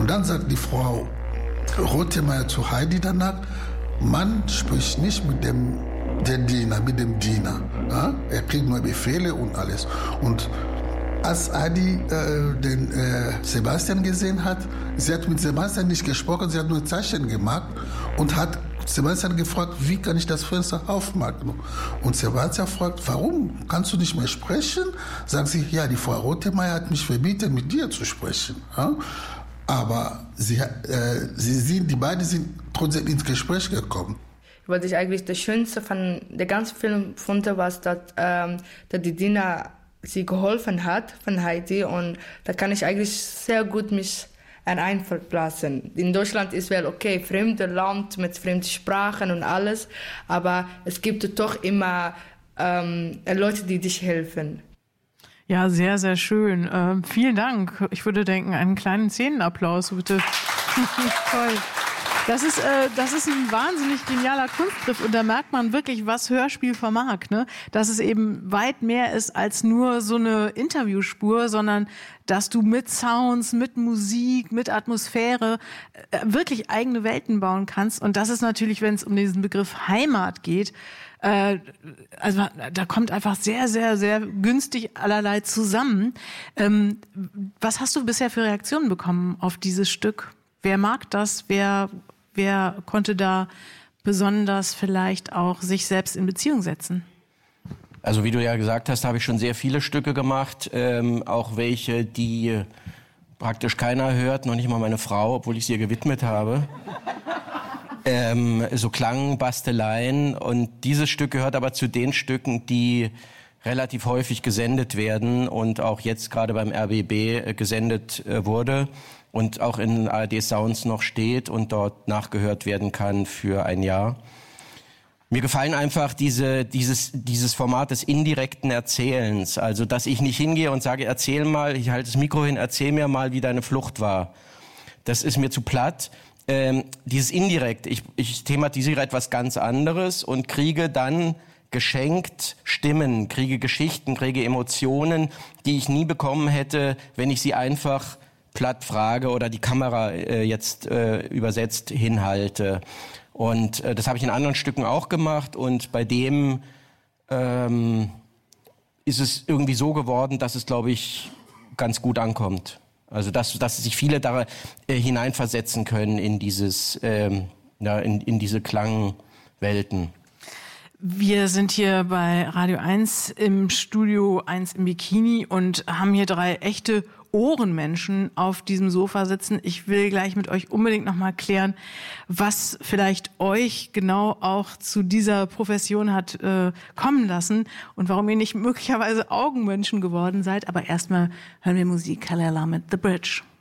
Und dann sagt die Frau Rothenmeier zu Heidi danach, man spricht nicht mit dem Diener. Ja? Er kriegt nur Befehle und alles. Und als Heidi den Sebastian gesehen hat, sie hat mit Sebastian nicht gesprochen, sie hat nur Zeichen gemacht und hat Sebastian gefragt, wie kann ich das Fenster aufmachen? Und Sebastian fragt, warum kannst du nicht mehr sprechen? Sagt sie, ja, die Frau Rothenmeier hat mich verboten, mit dir zu sprechen. Ja? Aber die beiden sind trotzdem ins Gespräch gekommen. Was ich eigentlich das Schönste von der ganzen Film fand, war, dass die Dina sie geholfen hat von Heidi, und da kann ich eigentlich sehr gut mich einverlassen. In Deutschland ist wel okay, fremdes Land mit fremden Sprachen und alles, aber es gibt doch immer Leute, die dich helfen. Ja, sehr, sehr schön. Vielen Dank. Ich würde denken, einen kleinen Szenenapplaus, bitte. Toll. Das ist ein wahnsinnig genialer Kunstgriff, und da merkt man wirklich, was Hörspiel vermag, ne? Dass es eben weit mehr ist als nur so eine Interviewspur, sondern dass du mit Sounds, mit Musik, mit Atmosphäre wirklich eigene Welten bauen kannst. Und das ist natürlich, wenn es um diesen Begriff Heimat geht, also da kommt einfach sehr, sehr, sehr günstig allerlei zusammen. Was hast du bisher für Reaktionen bekommen auf dieses Stück? Wer mag das? Wer konnte da besonders vielleicht auch sich selbst in Beziehung setzen? Also wie du ja gesagt hast, habe ich schon sehr viele Stücke gemacht, auch welche, die praktisch keiner hört, noch nicht mal meine Frau, obwohl ich sie ihr gewidmet habe. So Klangbasteleien, und dieses Stück gehört aber zu den Stücken, die relativ häufig gesendet werden und auch jetzt gerade beim RBB gesendet wurde und auch in ARD Sounds noch steht und dort nachgehört werden kann für ein Jahr. Mir gefallen einfach dieses Format des indirekten Erzählens, also dass ich nicht hingehe und sage, erzähl mal, ich halte das Mikro hin, erzähl mir mal, wie deine Flucht war. Das ist mir zu platt. Dieses indirekt, ich thematisiere etwas ganz anderes und kriege dann geschenkt Stimmen, kriege Geschichten, kriege Emotionen, die ich nie bekommen hätte, wenn ich sie einfach platt frage oder die Kamera jetzt übersetzt hinhalte. Und das habe ich in anderen Stücken auch gemacht, und bei dem ist es irgendwie so geworden, dass es, glaube ich, ganz gut ankommt. Also dass sich viele da hineinversetzen können in dieses, in diese Klangwelten. Wir sind hier bei Radio 1 im Studio 1 im Bikini und haben hier 3 echte Ohrenmenschen auf diesem Sofa sitzen. Ich will gleich mit euch unbedingt nochmal klären, was vielleicht euch genau auch zu dieser Profession hat kommen lassen und warum ihr nicht möglicherweise Augenmenschen geworden seid. Aber erstmal hören wir Musik, Kalala mit The Bridge.